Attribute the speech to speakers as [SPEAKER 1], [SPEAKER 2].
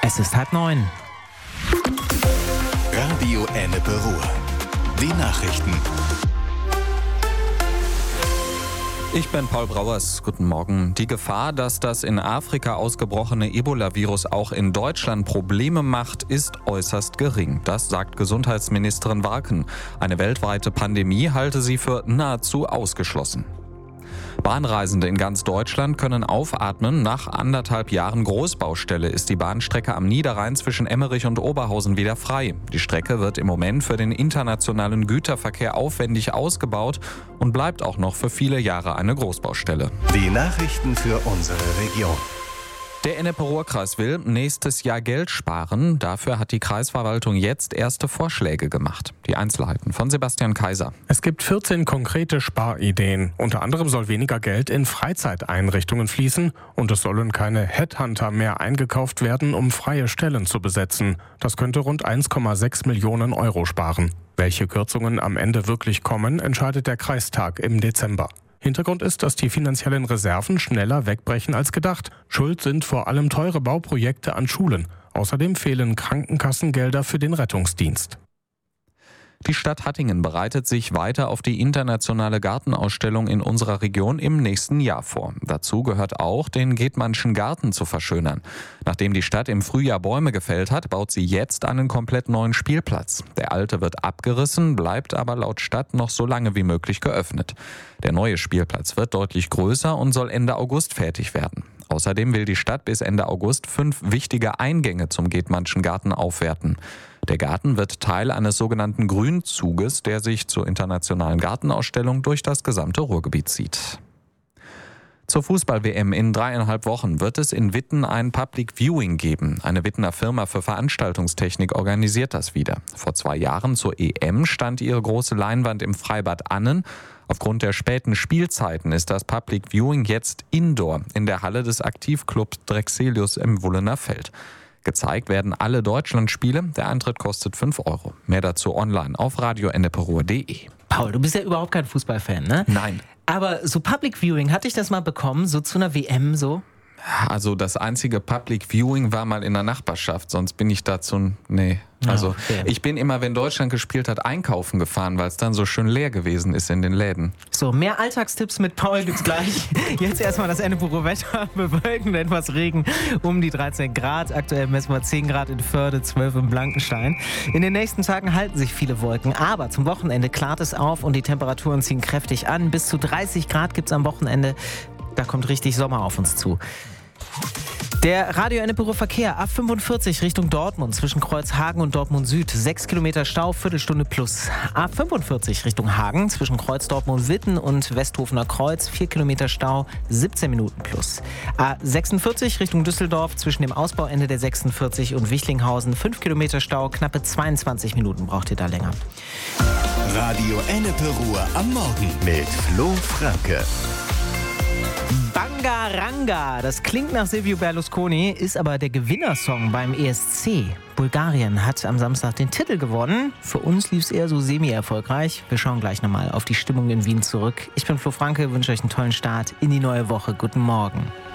[SPEAKER 1] Es ist 8:30.
[SPEAKER 2] Radio Ennepe Ruhr. Die Nachrichten.
[SPEAKER 3] Ich bin Paul Brauers. Guten Morgen. Die Gefahr, dass das in Afrika ausgebrochene Ebola-Virus auch in Deutschland Probleme macht, ist äußerst gering. Das sagt Gesundheitsministerin Warken. Eine weltweite Pandemie halte sie für nahezu ausgeschlossen. Bahnreisende in ganz Deutschland können aufatmen. Nach 1,5 Jahren Großbaustelle ist die Bahnstrecke am Niederrhein zwischen Emmerich und Oberhausen wieder frei. Die Strecke wird im Moment für den internationalen Güterverkehr aufwendig ausgebaut und bleibt auch noch für viele Jahre eine Großbaustelle.
[SPEAKER 2] Die Nachrichten für unsere Region.
[SPEAKER 3] Der Ennepe-Ruhr-Kreis will nächstes Jahr Geld sparen. Dafür hat die Kreisverwaltung jetzt erste Vorschläge gemacht. Die Einzelheiten von Sebastian Kaiser.
[SPEAKER 4] Es gibt 14 konkrete Sparideen. Unter anderem soll weniger Geld in Freizeiteinrichtungen fließen und es sollen keine Headhunter mehr eingekauft werden, um freie Stellen zu besetzen. Das könnte rund 1,6 Millionen Euro sparen. Welche Kürzungen am Ende wirklich kommen, entscheidet der Kreistag im Dezember. Hintergrund ist, dass die finanziellen Reserven schneller wegbrechen als gedacht. Schuld sind vor allem teure Bauprojekte an Schulen. Außerdem fehlen Krankenkassengelder für den Rettungsdienst.
[SPEAKER 3] Die Stadt Hattingen bereitet sich weiter auf die internationale Gartenausstellung in unserer Region im nächsten Jahr vor. Dazu gehört auch, den Gedmannschen Garten zu verschönern. Nachdem die Stadt im Frühjahr Bäume gefällt hat, baut sie jetzt einen komplett neuen Spielplatz. Der alte wird abgerissen, bleibt aber laut Stadt noch so lange wie möglich geöffnet. Der neue Spielplatz wird deutlich größer und soll Ende August fertig werden. Außerdem will die Stadt bis Ende August 5 wichtige Eingänge zum Gedmannschen Garten aufwerten. Der Garten wird Teil eines sogenannten Grünzuges, der sich zur internationalen Gartenausstellung durch das gesamte Ruhrgebiet zieht. Zur Fußball-WM in 3,5 Wochen wird es in Witten ein Public Viewing geben. Eine Wittener Firma für Veranstaltungstechnik organisiert das wieder. Vor 2 Jahren zur EM stand ihre große Leinwand im Freibad Annen. Aufgrund der späten Spielzeiten ist das Public Viewing jetzt indoor in der Halle des Aktivclubs Drexelius im Wullener Feld. Gezeigt werden alle Deutschlandspiele. Der Eintritt kostet 5 Euro. Mehr dazu online auf radioenneperuhr.de.
[SPEAKER 1] Paul, du bist ja überhaupt kein Fußballfan, ne?
[SPEAKER 3] Nein.
[SPEAKER 1] Aber so Public Viewing, hatte ich das mal bekommen, so zu einer WM so?
[SPEAKER 3] Also das einzige Public Viewing war mal in der Nachbarschaft, sonst bin ich dazu, Also
[SPEAKER 1] okay.
[SPEAKER 3] Ich bin immer, wenn Deutschland gespielt hat, einkaufen gefahren, weil es dann so schön leer gewesen ist in den Läden.
[SPEAKER 1] So, mehr Alltagstipps mit Paul gibt's gleich. Jetzt erstmal das Ennepe-Ruhr-Wetter. Bewölken, etwas Regen, um die 13 Grad. Aktuell messen wir 10 Grad in Förde, 12 in Blankenstein. In den nächsten Tagen halten sich viele Wolken, aber zum Wochenende klart es auf und die Temperaturen ziehen kräftig an. Bis zu 30 Grad gibt's am Wochenende. Da kommt richtig Sommer auf uns zu. Der Radio Ennepe-Ruhr Verkehr A45 Richtung Dortmund zwischen Kreuzhagen und Dortmund Süd. 6 Kilometer Stau, Viertelstunde plus. A45 Richtung Hagen zwischen Kreuz Dortmund-Witten und Westhofener Kreuz. 4 Kilometer Stau, 17 Minuten plus. A46 Richtung Düsseldorf zwischen dem Ausbauende der 46 und Wichlinghausen. 5 Kilometer Stau, knappe 22 Minuten braucht ihr da länger.
[SPEAKER 2] Radio Ennepe-Ruhr am Morgen mit Flo Franke.
[SPEAKER 1] Bangaranga, das klingt nach Silvio Berlusconi, ist aber der Gewinnersong beim ESC. Bulgarien hat am Samstag den Titel gewonnen. Für uns lief es eher so semi-erfolgreich. Wir schauen gleich nochmal auf die Stimmung in Wien zurück. Ich bin Flo Franke, wünsche euch einen tollen Start in die neue Woche. Guten Morgen.